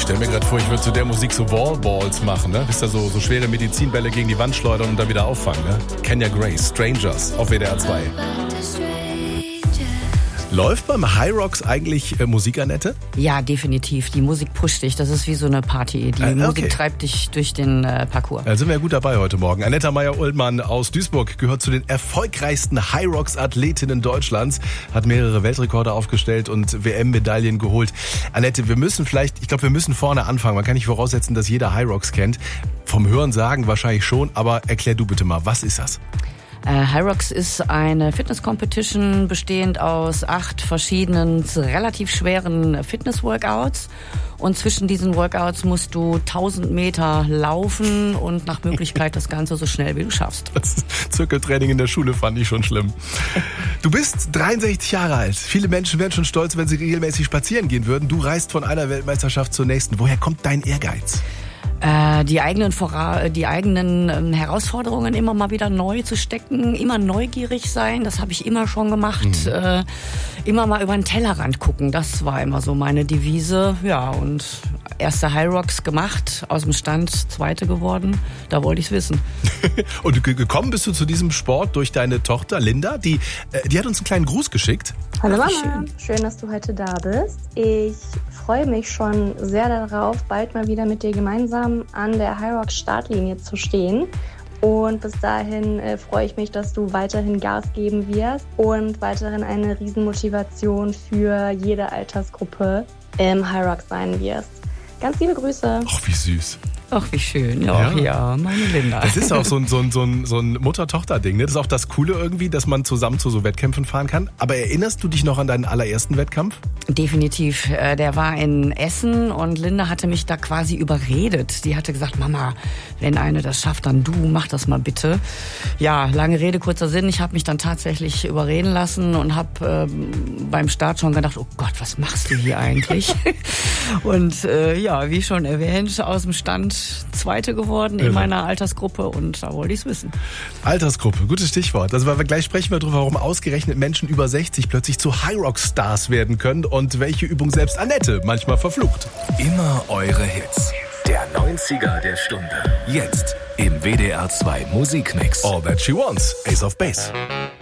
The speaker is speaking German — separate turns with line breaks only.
stell mir gerade vor, ich würde zu der Musik so Wallballs machen, ne? Wisst ihr, so schwere Medizinbälle gegen die Wand schleudern und dann wieder auffangen, ne? Kenya Grace, Strangers auf WDR 2. Läuft beim High Rocks eigentlich Musik, Annette?
Ja, definitiv. Die Musik pusht dich. Das ist wie so eine Party. Die Musik treibt dich durch den Parcours.
Da sind wir ja gut dabei heute Morgen. Annette Meyer-Ullmann aus Duisburg gehört zu den erfolgreichsten High Rocks Athletinnen Deutschlands, hat mehrere Weltrekorde aufgestellt und WM-Medaillen geholt. Annette, wir müssen vorne anfangen. Man kann nicht voraussetzen, dass jeder High Rocks kennt. Vom Hören sagen wahrscheinlich schon, aber erklär du bitte mal, was ist das?
High Rocks ist eine Fitness-Competition bestehend aus 8 verschiedenen, relativ schweren Fitness-Workouts. Und zwischen diesen Workouts musst du 1000 Meter laufen und nach Möglichkeit das Ganze so schnell wie du schaffst.
Das Zirkeltraining in der Schule fand ich schon schlimm. Du bist 63 Jahre alt. Viele Menschen wären schon stolz, wenn sie regelmäßig spazieren gehen würden. Du reist von einer Weltmeisterschaft zur nächsten. Woher kommt dein Ehrgeiz?
Die eigenen Herausforderungen immer mal wieder neu zu stecken, immer neugierig sein, das habe ich immer schon gemacht. Immer mal über den Tellerrand gucken, das war immer so meine Devise. Ja, und erste High Rocks gemacht, aus dem Stand zweite geworden, da wollte ich's wissen.
Und gekommen bist du zu diesem Sport durch deine Tochter Linda, die hat uns einen kleinen Gruß geschickt.
Hallo Mama, schön, dass du heute da bist. Ich freue mich schon sehr darauf, bald mal wieder mit dir gemeinsam an der High Rocks Startlinie zu stehen. Und bis dahin freue ich mich, dass du weiterhin Gas geben wirst und weiterhin eine Riesenmotivation für jede Altersgruppe im High Rocks sein wirst. Ganz liebe Grüße.
Ach, wie süß.
Ach, wie schön. Ja, meine Linda.
Das ist auch so ein Mutter-Tochter-Ding. Ne? Das ist auch das Coole irgendwie, dass man zusammen zu so Wettkämpfen fahren kann. Aber erinnerst du dich noch an deinen allerersten Wettkampf?
Definitiv. Der war in Essen und Linda hatte mich da quasi überredet. Die hatte gesagt, Mama, wenn eine das schafft, dann du, mach das mal bitte. Ja, lange Rede, kurzer Sinn. Ich habe mich dann tatsächlich überreden lassen und habe beim Start schon gedacht, oh Gott, was machst du hier eigentlich? Und wie schon erwähnt, aus dem Stand Zweite geworden in meiner Altersgruppe und da wollte ich es wissen.
Altersgruppe, gutes Stichwort. Also gleich sprechen wir darüber, warum ausgerechnet Menschen über 60 plötzlich zu High Rock Stars werden können und welche Übung selbst Annette manchmal verflucht.
Immer eure Hits. Der 90er der Stunde. Jetzt im WDR 2 Musikmix.
All That She Wants, Ace of Base.